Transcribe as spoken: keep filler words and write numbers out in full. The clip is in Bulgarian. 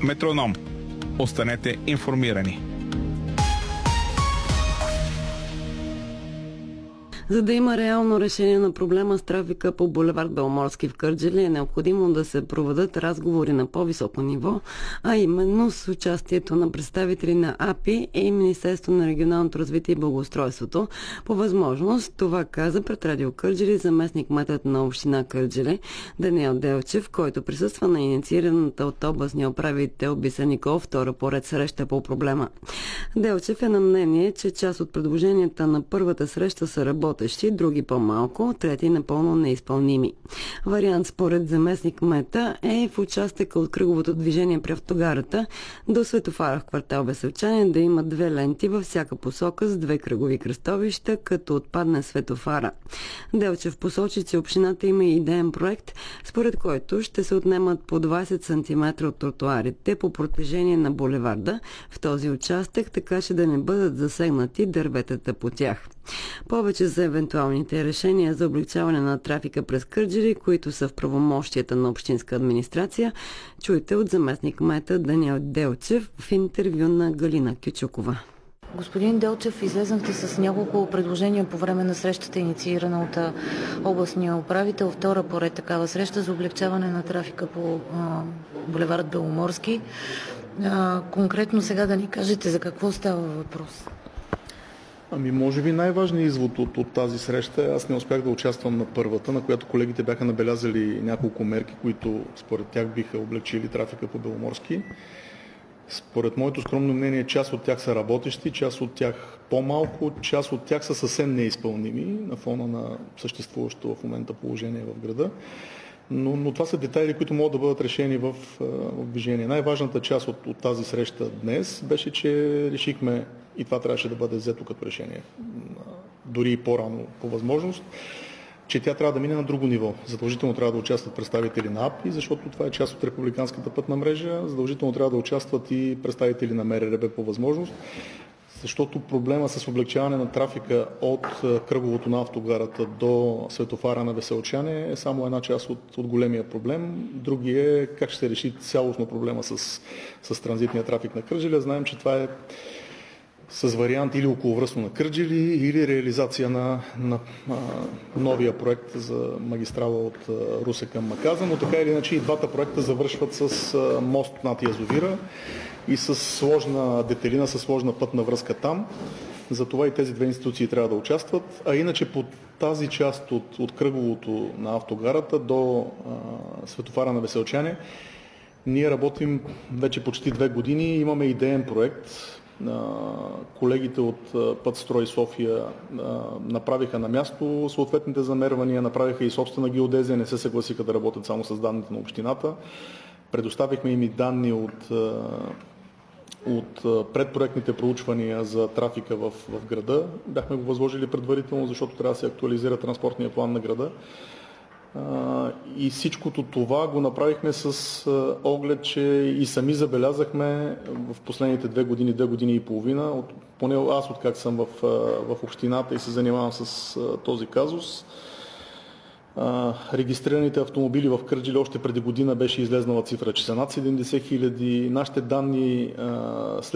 Метроном. Останете информирани. За да има реално решение на проблема с трафика по булевард Беломорски в Кърджали, е необходимо да се проведат разговори на по-високо ниво, а именно с участието на представители на А П И и Министерство на регионалното развитие и благоустройството. По възможност, това каза пред Радио Кърджали заместник-кметът на община Кърджали Даниел Делчев, който присъства на инициираната от областния управител Бисер Николов втора поред среща по проблема. Делчев е на мнение, че част от предложенията на първата среща са работещи, други по-малко, трети напълно неизпълними. Вариант според заместник-кмета е в участъка от кръговото движение при автогарата до светофара в квартал Веселчане да има две ленти във всяка посока с две кръгови кръстовища, като отпадне светофара. Делчев посочи, че общината има и идеен проект, според който ще се отнемат по двайсет сантиметра от тротоарите по протежение на булеварда в този участък, така че да не бъдат засегнати дърветата по тях. Повече за евентуалните решения за облегчаване на трафика през Кърджали, които са в правомощията на общинска администрация, чуйте от заместник-кмета Даниел Делчев в интервю на Галина Кючукова. Господин Делчев, излезнахте с няколко предложения по време на срещата, инициирана от областния управител, втора поред такава среща за облегчаване на трафика по а, булевард Беломорски. А, конкретно сега да ни кажете за какво става въпрос? Ами може би най-важният извод от, от тази среща, аз не успях да участвам на първата, на която колегите бяха набелязали няколко мерки, които според тях биха облегчили трафика по Беломорски. Според моето скромно мнение, част от тях са работещи, част от тях по-малко, част от тях са съвсем неизпълними на фона на съществуващото в момента положение в града. Но, но това са детайли, които могат да бъдат решени в, в движение. Най-важната част от, от тази среща днес беше, че решихме, и това трябваше да бъде взето като решение, дори и по-рано по възможност, че тя трябва да мине на друго ниво. Задължително трябва да участват представители на А П И, защото това е част от републиканската пътна мрежа. Задължително трябва да участват и представители на М Р Р Б по възможност, защото проблема с облегчаване на трафика от кръговото на автогарата до светофара на Веселчане е само една част от, от големия проблем. Другия е как ще се реши цялостно проблема с, с транзитния трафик на Кърджали. Знаем, че това е с вариант или околовръстно на Кърджали, или реализация на, на а, новия проект за магистрала от а, Русе към Маказа, но така или иначе и двата проекта завършват с а, мост над язовира и с сложна детелина, с сложна пътна връзка там. Затова и тези две институции трябва да участват. А иначе по тази част от, от кръговото на автогарата до а, светофара на Веселчане ние работим вече почти две години. Имаме идеен проект. Колегите от Пътстрой София направиха на място съответните замервания, направиха и собствена геодезия, не се съгласиха да работят само с данните на общината. Предоставихме им и данни от, от предпроектните проучвания за трафика в, в града. Бяхме го възложили предварително, защото трябва да се актуализира транспортния план на града. И всичкото това го направихме с оглед, че и сами забелязахме в последните две години, две години и половина, от, поне аз откак съм в, в общината и се занимавам с този казус, регистрираните автомобили в Кърджали още преди година беше излезнала цифра, че са над седемдесет хиляди. Нашите данни след